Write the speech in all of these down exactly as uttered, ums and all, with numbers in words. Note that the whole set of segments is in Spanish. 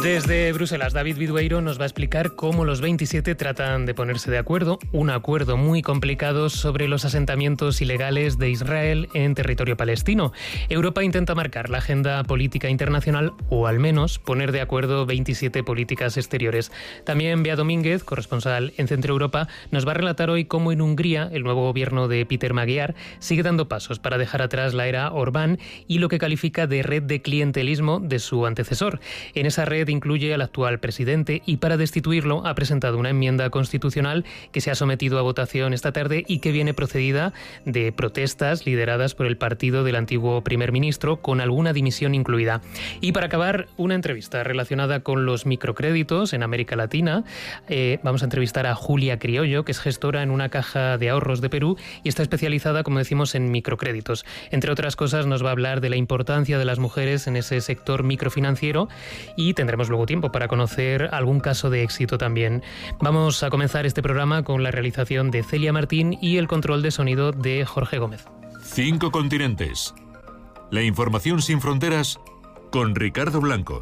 Desde Bruselas, David Bidueiro nos va a explicar cómo los veintisiete tratan de ponerse de acuerdo, un acuerdo muy complicado sobre los asentamientos ilegales de Israel en territorio palestino. Europa intenta marcar la agenda política internacional o al menos poner de acuerdo veintisiete políticas exteriores. También Bea Domínguez, corresponsal en Centro Europa, nos va a relatar hoy cómo en Hungría el nuevo gobierno de Peter Magyar sigue dando pasos para dejar atrás la era Orbán y lo que califica de red de clientelismo de su antecesor. En esa red incluye al actual presidente y para destituirlo ha presentado una enmienda constitucional que se ha sometido a votación esta tarde y que viene procedida de protestas lideradas por el partido del antiguo primer ministro, con alguna dimisión incluida. Y para acabar, una entrevista relacionada con los microcréditos en América Latina. Eh, vamos a entrevistar a Julia Criollo, que es gestora en una caja de ahorros de Perú y está especializada, como decimos, en microcréditos. Entre otras cosas, nos va a hablar de la importancia de las mujeres en ese sector microfinanciero y tendremos luego tiempo para conocer algún caso de éxito también. Vamos a comenzar este programa con la realización de Celia Martín y el control de sonido de Jorge Gómez. Cinco continentes. La información sin fronteras con Ricardo Blanco.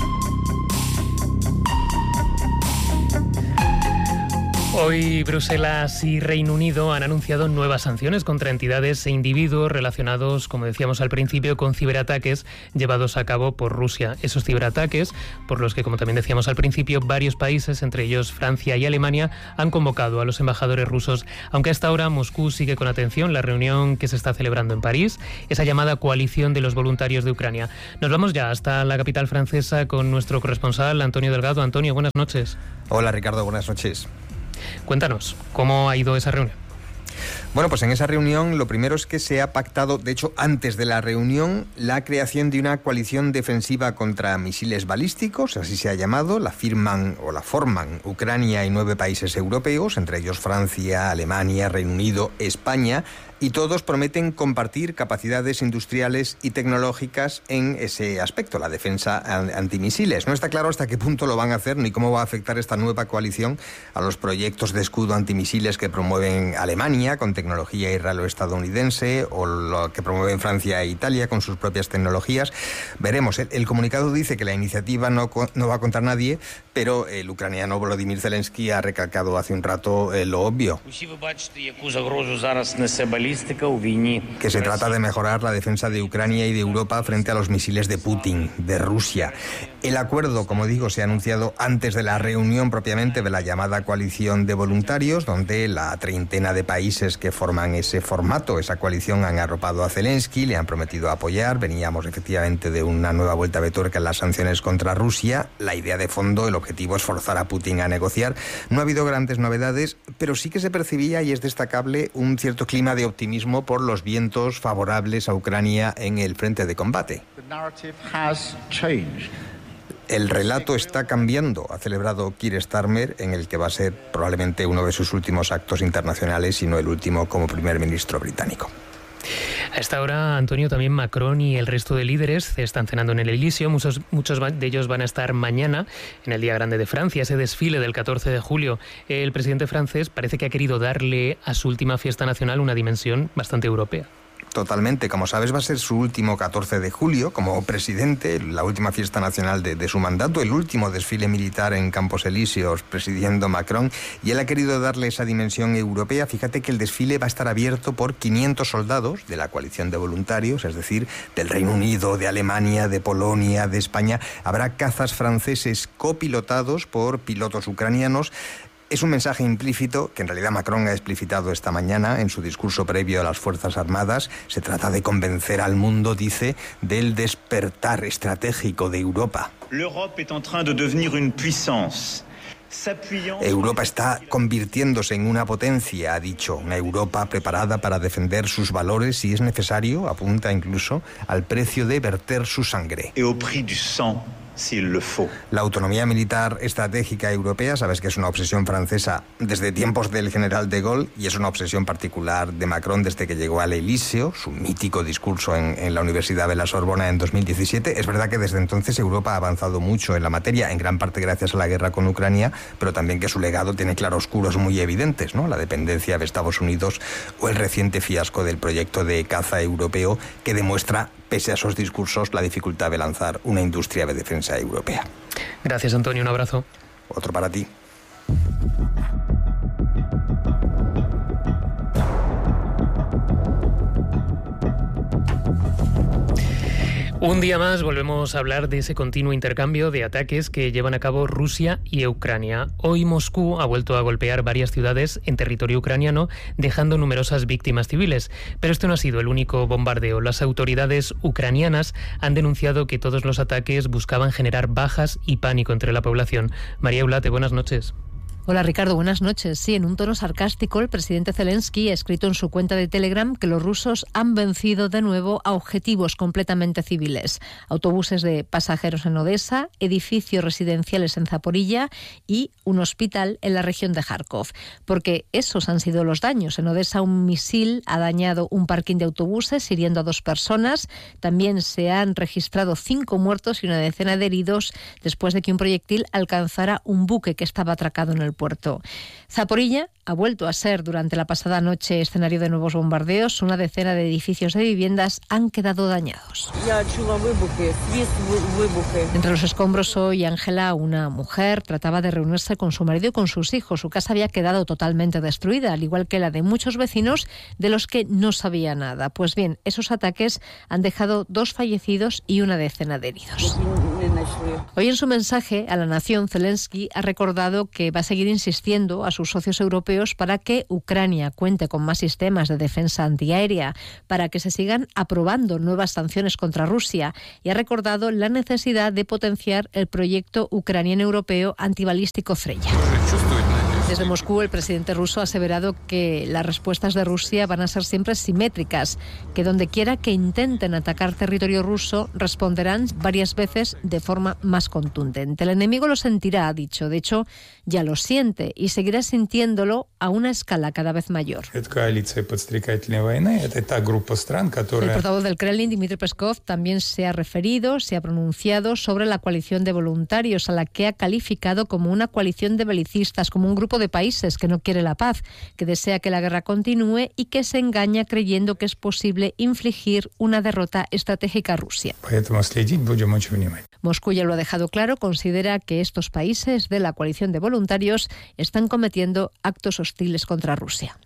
Hoy Bruselas y Reino Unido han anunciado nuevas sanciones contra entidades e individuos relacionados, como decíamos al principio, con ciberataques llevados a cabo por Rusia. Esos ciberataques, por los que, como también decíamos al principio, varios países, entre ellos Francia y Alemania, han convocado a los embajadores rusos. Aunque a esta hora Moscú sigue con atención la reunión que se está celebrando en París, esa llamada coalición de los voluntarios de Ucrania. Nos vamos ya hasta la capital francesa con nuestro corresponsal Antonio Delgado. Antonio, buenas noches. Hola Ricardo, buenas noches. Cuéntanos, ¿cómo ha ido esa reunión? Bueno, pues en esa reunión lo primero es que se ha pactado, de hecho antes de la reunión, la creación de una coalición defensiva contra misiles balísticos, así se ha llamado. La firman o la forman Ucrania y nueve países europeos, entre ellos Francia, Alemania, Reino Unido, España, y todos prometen compartir capacidades industriales y tecnológicas en ese aspecto, la defensa antimisiles. No está claro hasta qué punto lo van a hacer ni cómo va a afectar esta nueva coalición a los proyectos de escudo antimisiles que promueven Alemania con tecnología israelo-estadounidense o lo que promueven Francia e Italia con sus propias tecnologías. Veremos. El, el comunicado dice que la iniciativa no, no va a contar nadie, pero el ucraniano Volodymyr Zelensky ha recalcado hace un rato eh, lo obvio. Que se trata de mejorar la defensa de Ucrania y de Europa frente a los misiles de Putin, de Rusia. El acuerdo, como digo, se ha anunciado antes de la reunión propiamente de la llamada coalición de voluntarios, donde la treintena de países que forman ese formato, esa coalición, han arropado a Zelensky, le han prometido apoyar. Veníamos efectivamente de una nueva vuelta de tuerca en las sanciones contra Rusia. La idea de fondo, el objetivo es forzar a Putin a negociar. No ha habido grandes novedades, pero sí que se percibía, y es destacable, un cierto clima de optimismo por los vientos favorables a Ucrania en el frente de combate. El relato está cambiando, ha celebrado Keir Starmer, en el que va a ser probablemente uno de sus últimos actos internacionales y no el último como primer ministro británico. A esta hora, Antonio, también Macron y el resto de líderes están cenando en el Elíseo. Muchos, muchos de ellos van a estar mañana en el Día Grande de Francia, ese desfile del catorce de julio. El presidente francés parece que ha querido darle a su última fiesta nacional una dimensión bastante europea. Totalmente. Como sabes, va a ser su último catorce de julio como presidente, la última fiesta nacional de, de su mandato, el último desfile militar en Campos Elíseos presidiendo Macron, y él ha querido darle esa dimensión europea. Fíjate que el desfile va a estar abierto por quinientos soldados de la coalición de voluntarios, es decir, del Reino Unido, de Alemania, de Polonia, de España. Habrá cazas franceses copilotados por pilotos ucranianos. Es un mensaje implícito que en realidad Macron ha explicitado esta mañana en su discurso previo a las Fuerzas Armadas. Se trata de convencer al mundo, dice, del despertar estratégico de Europa. Europa está convirtiéndose en una potencia, ha dicho, una Europa preparada para defender sus valores si es necesario, apunta incluso, al precio de verter su sangre. La autonomía militar estratégica europea, sabes que es una obsesión francesa desde tiempos del general de Gaulle y es una obsesión particular de Macron desde que llegó al Elíseo, su mítico discurso en, en la Universidad de la Sorbona en dos mil diecisiete. Es verdad que desde entonces Europa ha avanzado mucho en la materia, en gran parte gracias a la guerra con Ucrania, pero también que su legado tiene claroscuros muy evidentes, ¿no? La dependencia de Estados Unidos o el reciente fiasco del proyecto de caza europeo que demuestra, pese a esos discursos, la dificultad de lanzar una industria de defensa europea. Gracias, Antonio, un abrazo. Otro para ti. Un día más volvemos a hablar de ese continuo intercambio de ataques que llevan a cabo Rusia y Ucrania. Hoy Moscú ha vuelto a golpear varias ciudades en territorio ucraniano, dejando numerosas víctimas civiles. Pero este no ha sido el único bombardeo. Las autoridades ucranianas han denunciado que todos los ataques buscaban generar bajas y pánico entre la población. María Eulate, buenas noches. Hola Ricardo, buenas noches. Sí, en un tono sarcástico, el presidente Zelensky ha escrito en su cuenta de Telegram que los rusos han vencido de nuevo a objetivos completamente civiles. Autobuses de pasajeros en Odessa, edificios residenciales en Zaporilla y un hospital en la región de Kharkov. Porque esos han sido los daños. En Odessa un misil ha dañado un parking de autobuses, hiriendo a dos personas. También se han registrado cinco muertos y una decena de heridos después de que un proyectil alcanzara un buque que estaba atracado en el puerto. Zaporilla ha vuelto a ser durante la pasada noche escenario de nuevos bombardeos. Una decena de edificios de viviendas han quedado dañados. Entre los escombros hoy, Ángela, una mujer, trataba de reunirse con su marido y con sus hijos. Su casa había quedado totalmente destruida, al igual que la de muchos vecinos de los que no sabía nada. Pues bien, esos ataques han dejado dos fallecidos y una decena de heridos. Hoy en su mensaje a la nación, Zelensky ha recordado que va a seguir insistiendo a sus socios europeos para que Ucrania cuente con más sistemas de defensa antiaérea, para que se sigan aprobando nuevas sanciones contra Rusia, y ha recordado la necesidad de potenciar el proyecto ucraniano europeo antibalístico Freya. Desde Moscú, el presidente ruso ha aseverado que las respuestas de Rusia van a ser siempre simétricas, que donde quiera que intenten atacar territorio ruso, responderán varias veces de forma más contundente. El enemigo lo sentirá, ha dicho. De hecho, ya lo siente y seguirá sintiéndolo a una escala cada vez mayor. El portavoz del Kremlin, Dmitry Peskov, también se ha referido, se ha pronunciado sobre la coalición de voluntarios, a la que ha calificado como una coalición de belicistas, como un grupo de países que no quiere la paz, que desea que la guerra continúe y que se engaña creyendo que es posible infligir una derrota estratégica a Rusia. Moscú ya lo ha dejado claro, considera que estos países de la coalición de voluntarios están cometiendo actos hostiles contra Rusia.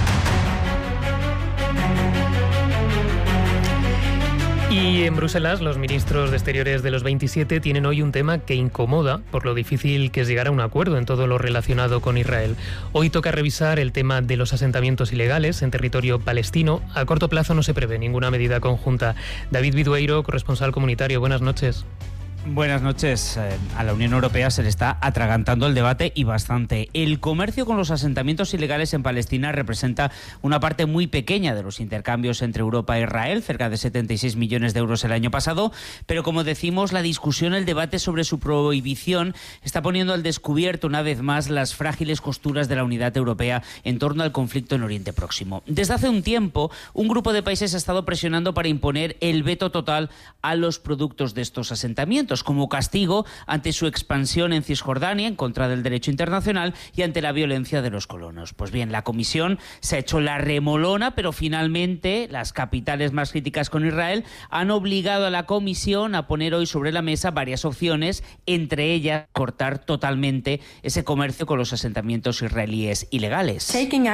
Y en Bruselas, los ministros de Exteriores de los veintisiete tienen hoy un tema que incomoda por lo difícil que es llegar a un acuerdo en todo lo relacionado con Israel. Hoy toca revisar el tema de los asentamientos ilegales en territorio palestino. A corto plazo no se prevé ninguna medida conjunta. David Vidueiro, corresponsal comunitario, buenas noches. Buenas noches. A la Unión Europea se le está atragantando el debate y bastante. El comercio con los asentamientos ilegales en Palestina representa una parte muy pequeña de los intercambios entre Europa e Israel, cerca de setenta y seis millones de euros el año pasado, pero como decimos, la discusión, el debate sobre su prohibición está poniendo al descubierto una vez más las frágiles costuras de la unidad europea en torno al conflicto en Oriente Próximo. Desde hace un tiempo, un grupo de países ha estado presionando para imponer el veto total a los productos de estos asentamientos, como castigo ante su expansión en Cisjordania, en contra del derecho internacional y ante la violencia de los colonos. Pues bien, la Comisión se ha hecho la remolona, pero finalmente las capitales más críticas con Israel han obligado a la Comisión a poner hoy sobre la mesa varias opciones, entre ellas cortar totalmente ese comercio con los asentamientos israelíes ilegales.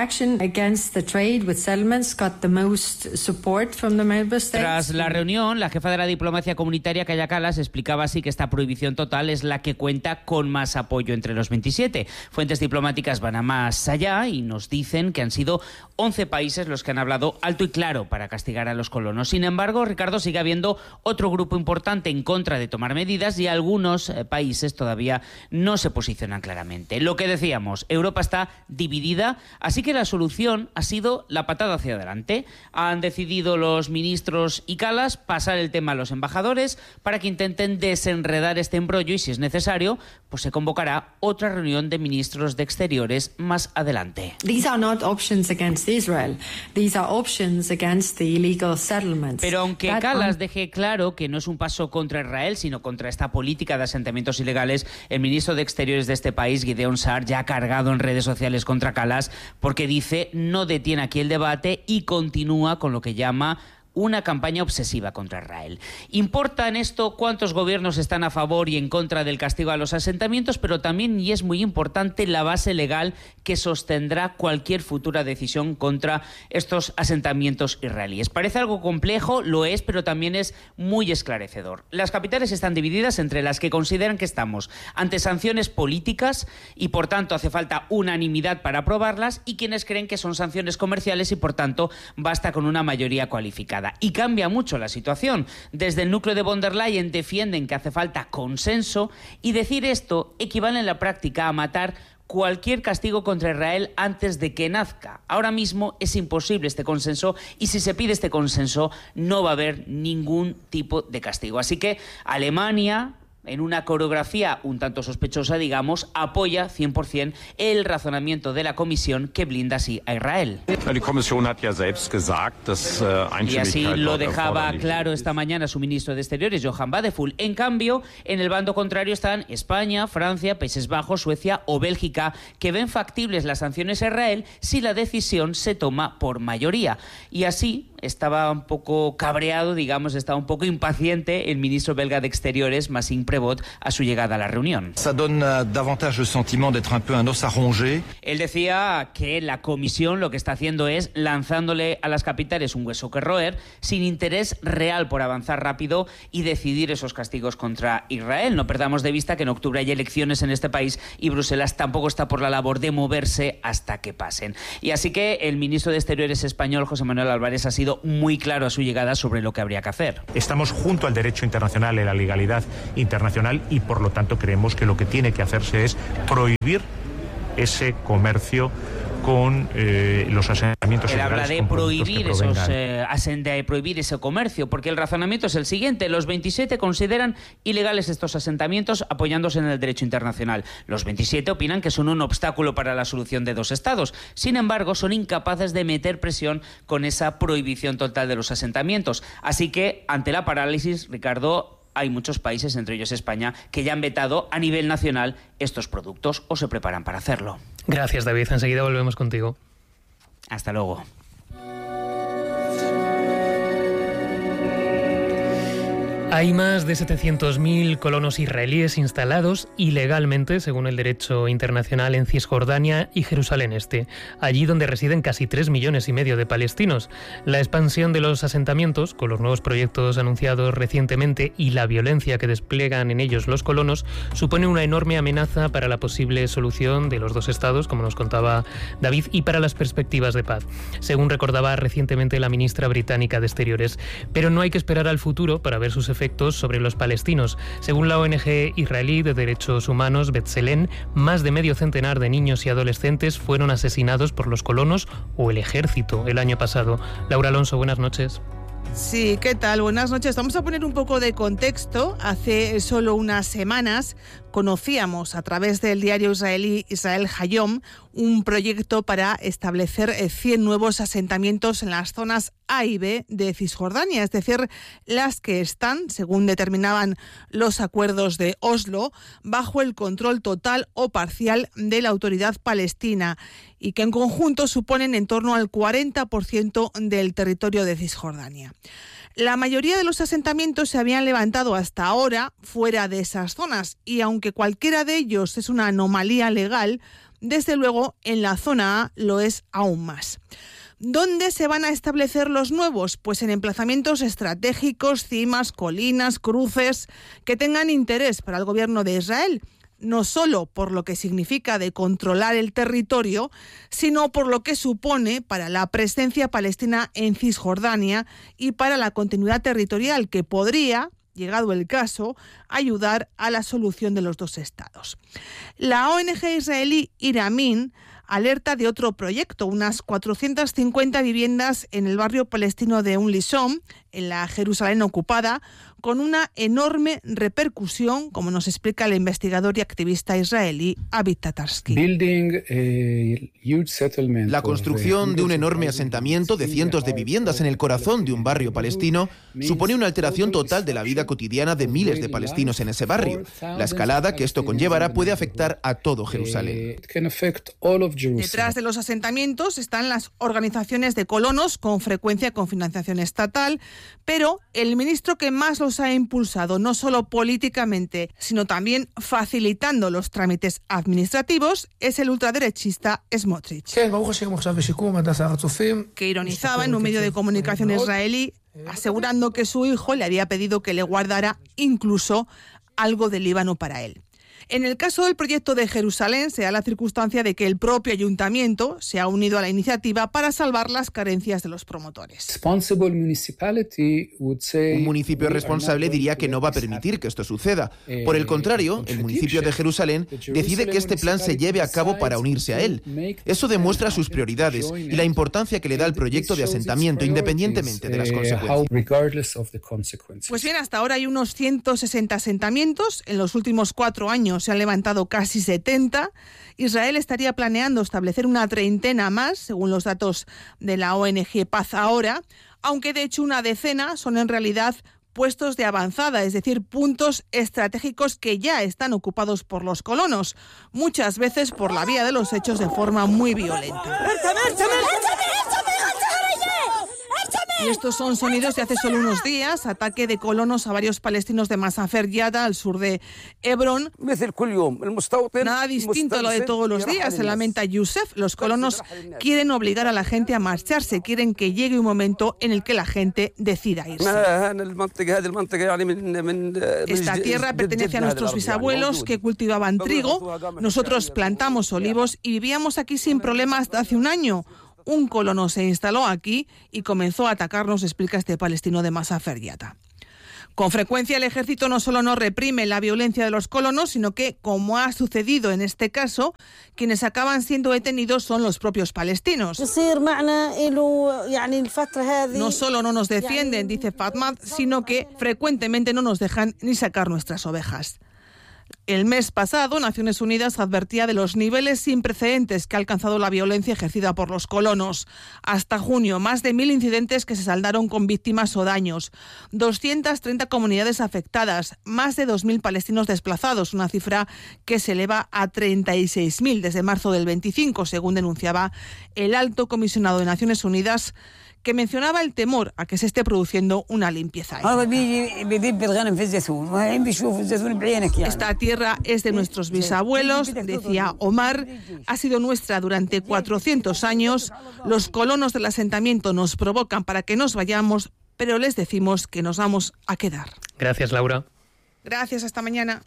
Tras la reunión, la jefa de la diplomacia comunitaria, Kaja Kallas, explicaba así que esta prohibición total es la que cuenta con más apoyo entre los veintisiete. Fuentes diplomáticas van a más allá y nos dicen que han sido once países los que han hablado alto y claro para castigar a los colonos. Sin embargo, Ricardo, sigue habiendo otro grupo importante en contra de tomar medidas y algunos eh, países todavía no se posicionan claramente. Lo que decíamos, Europa está dividida, así que la solución ha sido la patada hacia adelante. Han decidido los ministros y Kallas pasar el tema a los embajadores para que intenten desenredar este embrollo y, si es necesario, pues se convocará otra reunión de ministros de Exteriores más adelante. These are not options against Israel. These are options against the illegal settlements. Pero aunque That Kallas deje claro que no es un paso contra Israel, sino contra esta política de asentamientos ilegales, el ministro de Exteriores de este país, Gideon Saar, ya ha cargado en redes sociales contra Kallas porque dice no detiene aquí el debate y continúa con lo que llama una campaña obsesiva contra Israel. Importa en esto cuántos gobiernos están a favor y en contra del castigo a los asentamientos, pero también, y es muy importante, la base legal que sostendrá cualquier futura decisión contra estos asentamientos israelíes. Parece algo complejo, lo es, pero también es muy esclarecedor. Las capitales están divididas entre las que consideran que estamos ante sanciones políticas y, por tanto, hace falta unanimidad para aprobarlas, y quienes creen que son sanciones comerciales y, por tanto, basta con una mayoría cualificada. Y cambia mucho la situación. Desde el núcleo de von der Leyen defienden que hace falta consenso, y decir esto equivale en la práctica a matar cualquier castigo contra Israel antes de que nazca. Ahora mismo es imposible este consenso, y si se pide este consenso no va a haber ningún tipo de castigo. Así que Alemania, en una coreografía un tanto sospechosa, digamos, apoya cien por ciento el razonamiento de la Comisión, que blinda así a Israel. Y así lo dejaba claro esta mañana su ministro de Exteriores, Johan Wadephul. En cambio, en el bando contrario están España, Francia, Países Bajos, Suecia o Bélgica, que ven factibles las sanciones a Israel si la decisión se toma por mayoría. Y así estaba un poco cabreado, digamos, estaba un poco impaciente el ministro belga de Exteriores, Maxime Prevot, a su llegada a la reunión. Él decía que la Comisión lo que está haciendo es lanzándole a las capitales un hueso que roer, sin interés real por avanzar rápido y decidir esos castigos contra Israel. No perdamos de vista que en octubre hay elecciones en este país y Bruselas tampoco está por la labor de moverse hasta que pasen. Y así que el ministro de Exteriores español, José Manuel Álvarez, ha sido muy claro a su llegada sobre lo que habría que hacer. Estamos junto al derecho internacional y la legalidad internacional, y por lo tanto creemos que lo que tiene que hacerse es prohibir ese comercio con eh, los asentamientos. Él habla de prohibir esos eh, de prohibir ese comercio, porque el razonamiento es el siguiente: los veintisiete consideran ilegales estos asentamientos apoyándose en el derecho internacional. Los veintisiete opinan que son un obstáculo para la solución de dos estados. Sin embargo, son incapaces de meter presión con esa prohibición total de los asentamientos. Así que, ante la parálisis, Ricardo, hay muchos países, entre ellos España, que ya han vetado a nivel nacional estos productos o se preparan para hacerlo. Gracias, David. Enseguida volvemos contigo. Hasta luego. Hay más de setecientos mil colonos israelíes instalados ilegalmente, según el derecho internacional, en Cisjordania y Jerusalén Este, allí donde residen casi tres millones y medio de palestinos. La expansión de los asentamientos, con los nuevos proyectos anunciados recientemente y la violencia que despliegan en ellos los colonos, supone una enorme amenaza para la posible solución de los dos estados, como nos contaba David, y para las perspectivas de paz, según recordaba recientemente la ministra británica de Exteriores. Pero no hay que esperar al futuro para ver sus efectos sobre los palestinos. Según la O N G israelí de derechos humanos B'Tselem, más de medio centenar de niños y adolescentes fueron asesinados por los colonos o el ejército el año pasado. Laura Alonso, buenas noches. Sí, ¿qué tal? Buenas noches. Vamos a poner un poco de contexto. Hace solo unas semanas conocíamos a través del diario israelí Israel Hayom un proyecto para establecer cien nuevos asentamientos en las zonas A y B de Cisjordania, es decir, las que están, según determinaban los acuerdos de Oslo, bajo el control total o parcial de la autoridad palestina y que en conjunto suponen en torno al cuarenta por ciento del territorio de Cisjordania. La mayoría de los asentamientos se habían levantado hasta ahora fuera de esas zonas y aunque cualquiera de ellos es una anomalía legal, desde luego en la zona A lo es aún más. ¿Dónde se van a establecer los nuevos? Pues en emplazamientos estratégicos, cimas, colinas, cruces que tengan interés para el gobierno de Israel, no solo por lo que significa de controlar el territorio, sino por lo que supone para la presencia palestina en Cisjordania y para la continuidad territorial que podría, llegado el caso, ayudar a la solución de los dos estados. La O N G israelí Iramin alerta de otro proyecto, unas cuatrocientas cincuenta viviendas en el barrio palestino de Un Lishon, en la Jerusalén ocupada, con una enorme repercusión, como nos explica el investigador y activista israelí Avid Tatarsky. La construcción de un enorme asentamiento de cientos de viviendas en el corazón de un barrio palestino supone una alteración total de la vida cotidiana de miles de palestinos en ese barrio. La escalada que esto conllevará puede afectar a todo Jerusalén. Detrás de los asentamientos están las organizaciones de colonos, con frecuencia con financiación estatal, pero el ministro que más los ha impulsado, no solo políticamente, sino también facilitando los trámites administrativos, es el ultraderechista Smotrich, que ironizaba en un medio de comunicación israelí, asegurando que su hijo le había pedido que le guardara incluso algo del Líbano para él. En el caso del proyecto de Jerusalén se da la circunstancia de que el propio ayuntamiento se ha unido a la iniciativa para salvar las carencias de los promotores. Un municipio responsable diría que no va a permitir que esto suceda. Por el contrario, el municipio de Jerusalén decide que este plan se lleve a cabo para unirse a él. Eso demuestra sus prioridades y la importancia que le da al proyecto de asentamiento, independientemente de las consecuencias. Pues bien, hasta ahora hay unos ciento sesenta asentamientos. En los últimos cuatro años se han levantado casi setenta. Israel estaría planeando establecer una treintena más, según los datos de la O N G Paz Ahora, aunque de hecho una decena son en realidad puestos de avanzada, es decir, puntos estratégicos que ya están ocupados por los colonos, muchas veces por la vía de los hechos de forma muy violenta. Y estos son sonidos de hace solo unos días, ataque de colonos a varios palestinos de Masafer Yada, al sur de Hebrón. Nada distinto a lo de todos los días, se lamenta Youssef. Los colonos quieren obligar a la gente a marcharse, quieren que llegue un momento en el que la gente decida irse. Esta tierra pertenece a nuestros bisabuelos que cultivaban trigo. Nosotros plantamos olivos y vivíamos aquí sin problemas hasta hace un año. Un colono se instaló aquí y comenzó a atacarnos, explica este palestino de Masafer Yada. Con frecuencia el ejército no solo no reprime la violencia de los colonos, sino que, como ha sucedido en este caso, quienes acaban siendo detenidos son los propios palestinos. No solo no nos defienden, dice Fatmad, sino que frecuentemente no nos dejan ni sacar nuestras ovejas. El mes pasado, Naciones Unidas advertía de los niveles sin precedentes que ha alcanzado la violencia ejercida por los colonos. Hasta junio, más de mil incidentes que se saldaron con víctimas o daños, doscientas treinta comunidades afectadas, más de dos mil palestinos desplazados, una cifra que se eleva a treinta y seis mil desde marzo del veinticinco, según denunciaba el alto comisionado de Naciones Unidas, que mencionaba el temor a que se esté produciendo una limpieza étnica. Esta tierra es de nuestros bisabuelos, decía Omar, ha sido nuestra durante cuatrocientos años. Los colonos del asentamiento nos provocan para que nos vayamos, pero les decimos que nos vamos a quedar. Gracias, Laura. Gracias, hasta mañana.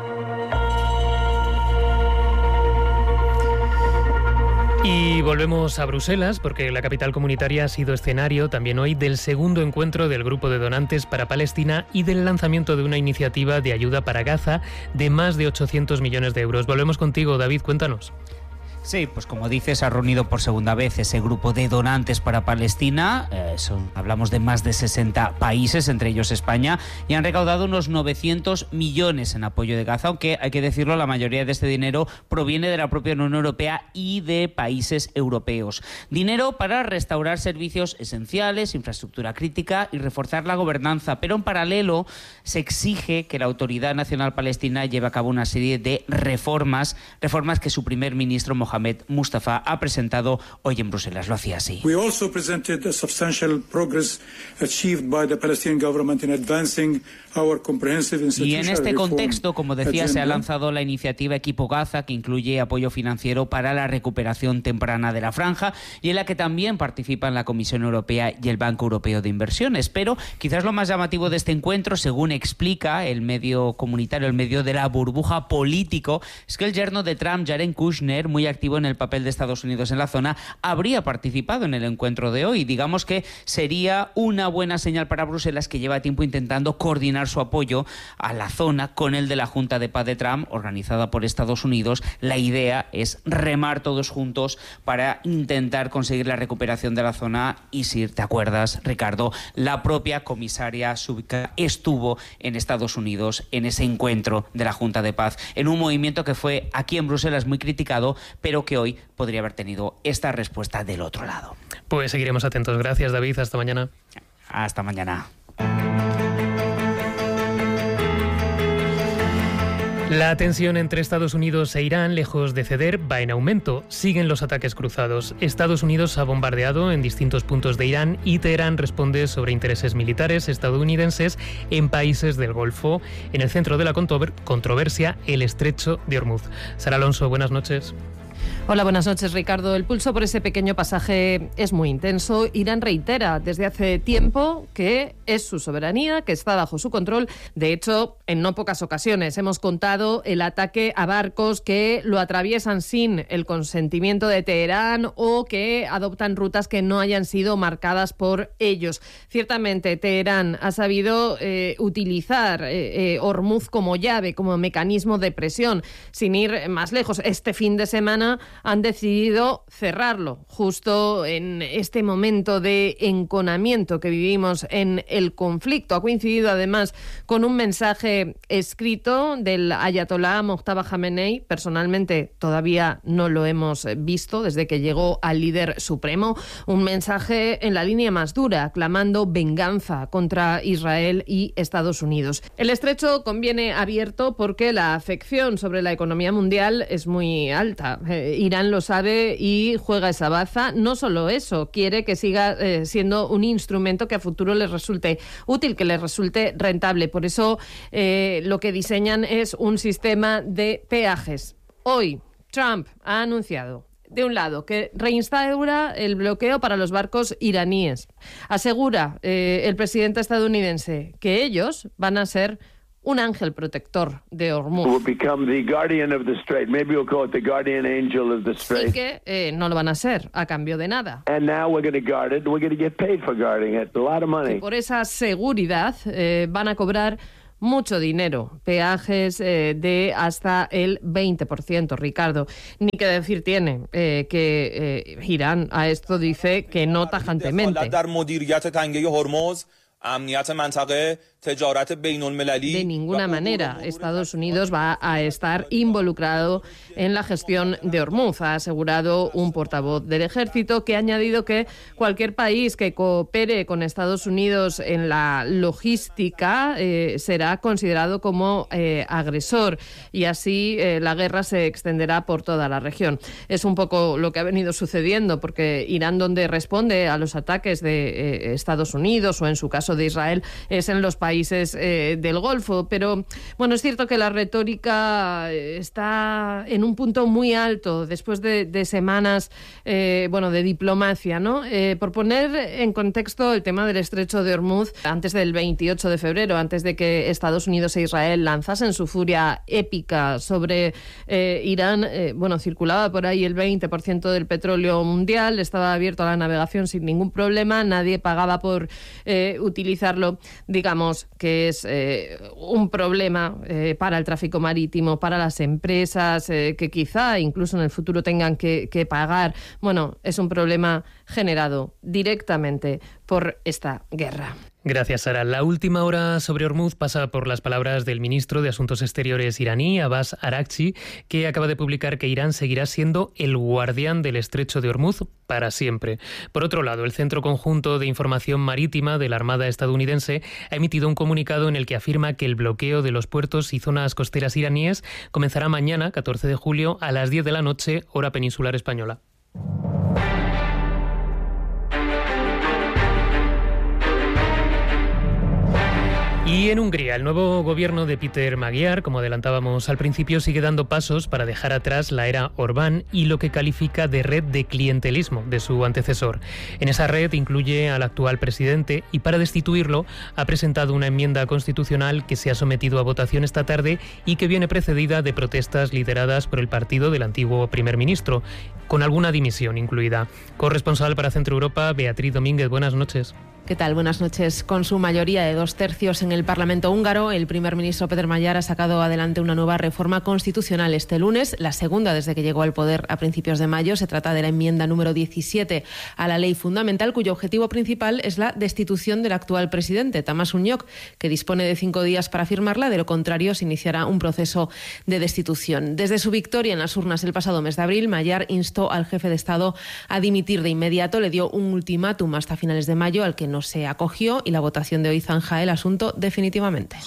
Y volvemos a Bruselas, porque la capital comunitaria ha sido escenario también hoy del segundo encuentro del Grupo de Donantes para Palestina y del lanzamiento de una iniciativa de ayuda para Gaza de más de ochocientos millones de euros. Volvemos contigo, David, cuéntanos. Sí, pues como dices, ha reunido por segunda vez ese grupo de donantes para Palestina. Eh, son, hablamos de más de sesenta países, entre ellos España, y han recaudado unos novecientos millones en apoyo de Gaza, aunque hay que decirlo, la mayoría de este dinero proviene de la propia Unión Europea y de países europeos. Dinero para restaurar servicios esenciales, infraestructura crítica y reforzar la gobernanza, pero en paralelo se exige que la Autoridad Nacional Palestina lleve a cabo una serie de reformas, reformas que su primer ministro Mohamed Mustafa ha presentado hoy en Bruselas. Lo hacía así. We also presented the substantial progress achieved by the Palestinian government in advancing our comprehensive institutional reform. Y en este contexto, como decía, agenda. se ha lanzado la iniciativa Equipo Gaza, que incluye apoyo financiero para la recuperación temprana de la franja y en la que también participan la Comisión Europea y el Banco Europeo de Inversiones. Pero quizás lo más llamativo de este encuentro, según explica el medio comunitario, el medio de la burbuja político, es que el yerno de Trump, Jared Kushner, muy activo activo en el papel de Estados Unidos en la zona, habría participado en el encuentro de hoy. Digamos que sería una buena señal para Bruselas, que lleva tiempo intentando coordinar su apoyo a la zona con el de la Junta de Paz de Trump, organizada por Estados Unidos. La idea es remar todos juntos para intentar conseguir la recuperación de la zona. Y si te acuerdas, Ricardo, la propia comisaria Šuica estuvo en Estados Unidos en ese encuentro de la Junta de Paz, en un movimiento que fue aquí en Bruselas muy criticado, pero que hoy podría haber tenido esta respuesta del otro lado. Pues seguiremos atentos. Gracias, David. Hasta mañana. Hasta mañana. La tensión entre Estados Unidos e Irán, lejos de ceder, va en aumento. Siguen los ataques cruzados. Estados Unidos ha bombardeado en distintos puntos de Irán y Teherán responde sobre intereses militares estadounidenses en países del Golfo. En el centro de la controversia, el estrecho de Hormuz. Sara Alonso, buenas noches. Hola, buenas noches, Ricardo. El pulso por ese pequeño pasaje es muy intenso. Irán reitera desde hace tiempo que es su soberanía, que está bajo su control. De hecho, en no pocas ocasiones hemos contado el ataque a barcos que lo atraviesan sin el consentimiento de Teherán o que adoptan rutas que no hayan sido marcadas por ellos. Ciertamente, Teherán ha sabido eh, utilizar eh, eh, Hormuz como llave, como mecanismo de presión. Sin ir más lejos, este fin de semana han decidido cerrarlo justo en este momento de enconamiento que vivimos en el conflicto. Ha coincidido además con un mensaje escrito del ayatolá Mojtaba Khamenei. Personalmente todavía no lo hemos visto desde que llegó al líder supremo. Un mensaje en la línea más dura, clamando venganza contra Israel y Estados Unidos. El estrecho conviene abierto porque la afección sobre la economía mundial es muy alta. Eh, Irán lo sabe y juega esa baza. No solo eso, quiere que siga eh, siendo un instrumento que a futuro les resulte útil, que les resulte rentable. Por eso eh, lo que diseñan es un sistema de peajes. Hoy Trump ha anunciado, de un lado, que reinstaura el bloqueo para los barcos iraníes. Asegura eh, el presidente estadounidense que ellos van a ser un ángel protector de Hormuz. Y que eh, no lo van a ser a cambio de nada. Y por esa seguridad eh, van a cobrar mucho dinero, peajes eh, de hasta el veinte por ciento, Ricardo. Ni que decir tiene eh, que eh, Irán a esto dice que no tajantemente. De ninguna manera Estados Unidos va a estar involucrado en la gestión de Hormuz, ha asegurado un portavoz del ejército, que ha añadido que cualquier país que coopere con Estados Unidos en la logística eh, será considerado como eh, agresor, y así eh, la guerra se extenderá por toda la región. Es un poco lo que ha venido sucediendo, porque Irán, donde responde a los ataques de eh, Estados Unidos o en su caso de Israel, es en los países eh, del Golfo. Pero bueno, es cierto que la retórica está en un punto muy alto después de, de semanas eh, bueno, de diplomacia, ¿no? Eh, por poner en contexto el tema del estrecho de Hormuz, antes del veintiocho de febrero, antes de que Estados Unidos e Israel lanzasen su furia épica sobre eh, Irán, eh, bueno, circulaba por ahí el veinte por ciento del petróleo mundial, estaba abierto a la navegación sin ningún problema, nadie pagaba por eh, utilizarlo. Digamos que es eh, un problema eh, para el tráfico marítimo, para las empresas eh, que quizá incluso en el futuro tengan que, que pagar. Bueno, es un problema generado directamente por esta guerra. Gracias, Sara. La última hora sobre Hormuz pasa por las palabras del ministro de Asuntos Exteriores iraní, Abbas Araghchi, que acaba de publicar que Irán seguirá siendo el guardián del estrecho de Hormuz para siempre. Por otro lado, el Centro Conjunto de Información Marítima de la Armada estadounidense ha emitido un comunicado en el que afirma que el bloqueo de los puertos y zonas costeras iraníes comenzará mañana, catorce de julio, a las diez de la noche, hora peninsular española. Y Y en Hungría, el nuevo gobierno de Péter Magyar, como adelantábamos al principio, sigue dando pasos para dejar atrás la era Orbán y lo que califica de red de clientelismo de su antecesor. En esa red incluye al actual presidente y para destituirlo ha presentado una enmienda constitucional que se ha sometido a votación esta tarde y que viene precedida de protestas lideradas por el partido del antiguo primer ministro, con alguna dimisión incluida. Corresponsal para Centro Europa, Beatriz Domínguez, buenas noches. ¿Qué tal? Buenas noches. Con su mayoría de dos tercios en el Parlamento húngaro, el primer ministro Péter Magyar ha sacado adelante una nueva reforma constitucional este lunes, la segunda desde que llegó al poder a principios de mayo. Se trata de la enmienda número diecisiete a la ley fundamental, cuyo objetivo principal es la destitución del actual presidente, Tamás Unyok, que dispone de cinco días para firmarla. De lo contrario, se iniciará un proceso de destitución. Desde su victoria en las urnas el pasado mes de abril, Magyar instó al jefe de Estado a dimitir de inmediato. Le dio un ultimátum hasta finales de mayo, al que no se acogió, y la votación de hoy zanja el asunto definitivamente.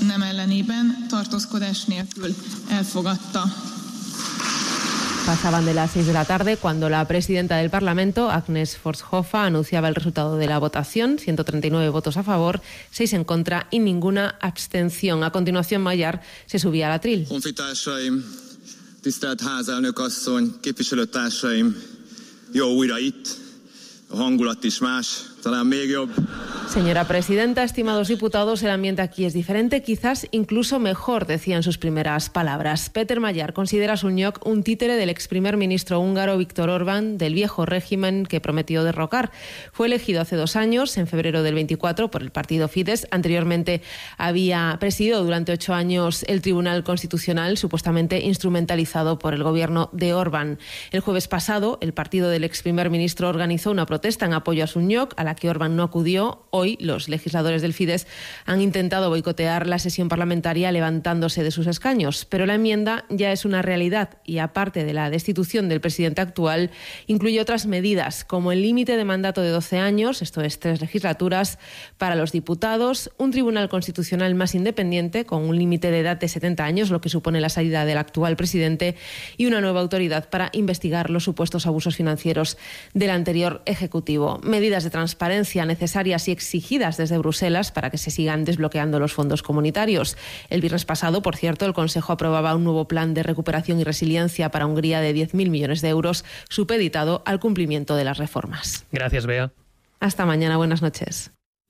Pasaban de las seis de la tarde cuando la presidenta del Parlamento, Agnes Forshofa, anunciaba el resultado de la votación: ciento treinta y nueve votos a favor, seis en contra y ninguna abstención. A continuación, Magyar se subía al atril. Tisztelt házelnök asszony, képviselőtársaim, jó újra itt, a hangulat is más, talán még jobb. Señora presidenta, estimados diputados, el ambiente aquí es diferente, quizás incluso mejor, decía en sus primeras palabras. Péter Magyar considera a Unyok un títere del ex primer ministro húngaro Viktor Orbán, del viejo régimen que prometió derrocar. Fue elegido hace dos años, en febrero del veinticuatro, por el partido Fidesz. Anteriormente había presidido durante ocho años el Tribunal Constitucional, supuestamente instrumentalizado por el gobierno de Orbán. El jueves pasado, el partido del ex primer ministro organizó una protesta en apoyo a Unyok, a la que Orbán no acudió. Hoy, los legisladores del Fidesz han intentado boicotear la sesión parlamentaria levantándose de sus escaños, pero la enmienda ya es una realidad y, aparte de la destitución del presidente actual, incluye otras medidas, como el límite de mandato de doce años, esto es tres legislaturas, para los diputados, un tribunal constitucional más independiente con un límite de edad de setenta años, lo que supone la salida del actual presidente, y una nueva autoridad para investigar los supuestos abusos financieros del anterior ejecutivo. Medidas de transparencia necesarias y exigidas desde Bruselas para que se sigan desbloqueando los fondos comunitarios. El viernes pasado, por cierto, el Consejo aprobaba un nuevo plan de recuperación y resiliencia para Hungría de diez mil millones de euros, supeditado al cumplimiento de las reformas. Gracias, Bea. Hasta mañana, buenas noches.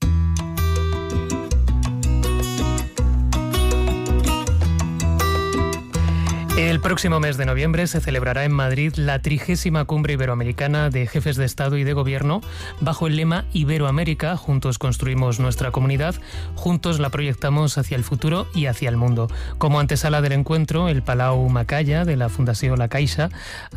El próximo mes de noviembre se celebrará en Madrid la trigésima cumbre iberoamericana de jefes de Estado y de Gobierno bajo el lema Iberoamérica, juntos construimos nuestra comunidad, juntos la proyectamos hacia el futuro y hacia el mundo. Como antesala del encuentro, el Palau Macaya de la Fundació La Caixa